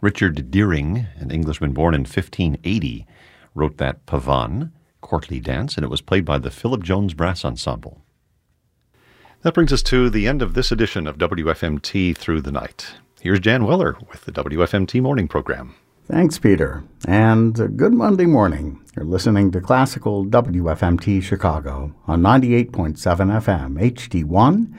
Richard Deering, an Englishman born in 1580, wrote that pavane, courtly dance, and it was played by the Philip Jones Brass Ensemble. That brings us to the end of this edition of WFMT Through the Night. Here's Jan Weller with the WFMT Morning Program. Thanks, Peter, and good Monday morning. You're listening to Classical WFMT Chicago on 98.7 FM, HD1,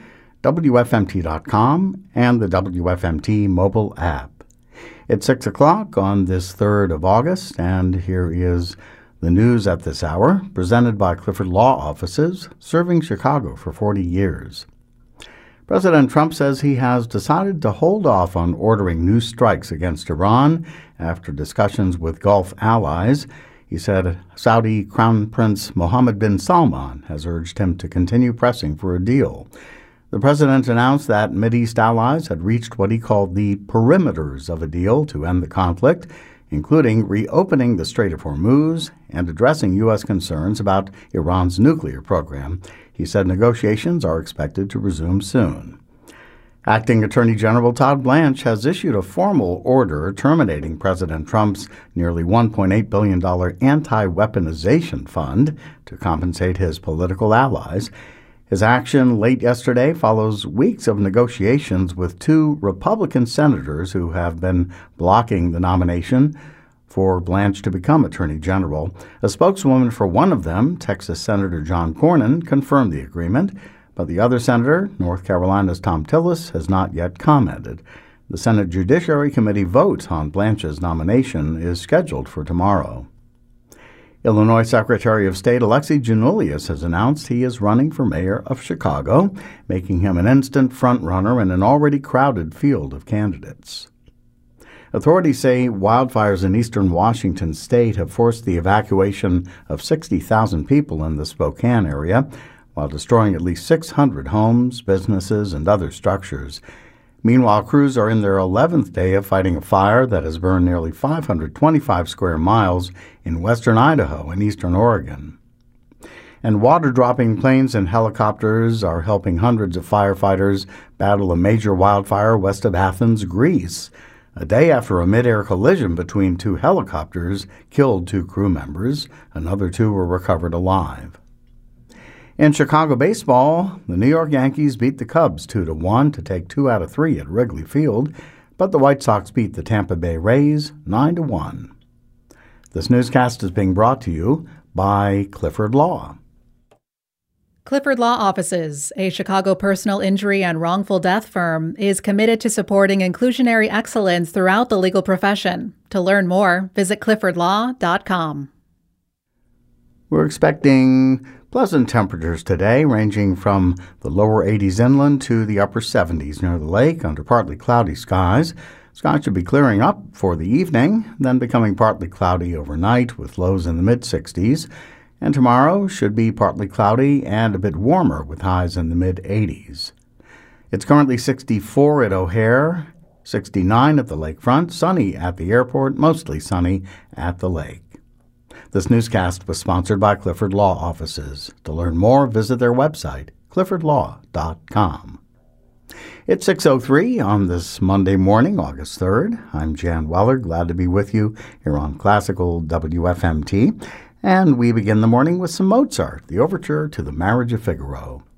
WFMT.com, and the WFMT mobile app. It's 6 o'clock on this 3rd of August, and here is the news at this hour, presented by Clifford Law Offices, serving Chicago for 40 years. President Trump says he has decided to hold off on ordering new strikes against Iran after discussions with Gulf allies. He said Saudi Crown Prince Mohammed bin Salman has urged him to continue pressing for a deal. The president announced that Mideast allies had reached what he called the perimeters of a deal to end the conflict, including reopening the Strait of Hormuz and addressing U.S. concerns about Iran's nuclear program. He said negotiations are expected to resume soon. Acting Attorney General Todd Blanche has issued a formal order terminating President Trump's nearly $1.8 billion anti-weaponization fund to compensate his political allies. His action late yesterday follows weeks of negotiations with two Republican senators who have been blocking the nomination for Blanche to become Attorney General. A spokeswoman for one of them, Texas Senator John Cornyn, confirmed the agreement, but the other senator, North Carolina's Thom Tillis, has not yet commented. The Senate Judiciary Committee vote on Blanche's nomination is scheduled for tomorrow. Illinois Secretary of State Alexei Giannoulias has announced he is running for mayor of Chicago, making him an instant frontrunner in an already crowded field of candidates. Authorities say wildfires in eastern Washington state have forced the evacuation of 60,000 people in the Spokane area, while destroying at least 600 homes, businesses, and other structures. Meanwhile, crews are in their 11th day of fighting a fire that has burned nearly 525 square miles in western Idaho and eastern Oregon. And water-dropping planes and helicopters are helping hundreds of firefighters battle a major wildfire west of Athens, Greece. A day after a mid-air collision between two helicopters killed two crew members, another two were recovered alive. In Chicago baseball, the New York Yankees beat the Cubs 2-1 to take 2 out of 3 at Wrigley Field, but the White Sox beat the Tampa Bay Rays 9-1. This newscast is being brought to you by Clifford Law. Clifford Law Offices, a Chicago personal injury and wrongful death firm, is committed to supporting inclusionary excellence throughout the legal profession. To learn more, visit cliffordlaw.com. We're expecting pleasant temperatures today, ranging from the lower 80s inland to the upper 70s near the lake under partly cloudy skies. Skies should be clearing up for the evening, then becoming partly cloudy overnight with lows in the mid-60s. And tomorrow should be partly cloudy and a bit warmer with highs in the mid-80s. It's currently 64 at O'Hare, 69 at the lakefront, sunny at the airport, mostly sunny at the lake. This newscast was sponsored by Clifford Law Offices. To learn more, visit their website, cliffordlaw.com. It's 6:03 on this Monday morning, August 3rd. I'm Jan Weller, glad to be with you here on Classical WFMT. And we begin the morning with some Mozart, the overture to the Marriage of Figaro.